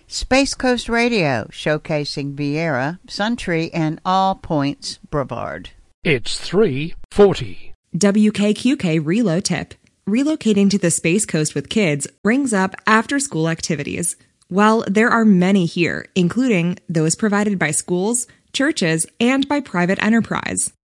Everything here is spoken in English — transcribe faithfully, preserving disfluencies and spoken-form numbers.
Space Coast Radio, showcasing Viera, Suntree, and All Points Brevard. It's three forty. W K Q K Reload Tip. Relocating to the Space Coast with kids brings up after-school activities. Well, there are many here, including those provided by schools, churches, and by private enterprise.